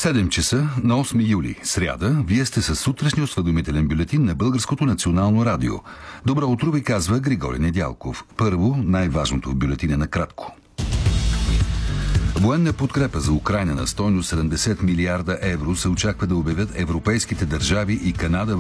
7 часа на 8 юли, сряда, вие сте със сутрешния осведомителен бюлетин на Българското национално радио. Добро утро ви казва Григорий Недялков. Първо, най-важното в бюлетина накратко. Военна подкрепа за Украйна на стойност 70 милиарда евро се очаква да обявят европейските държави и Канада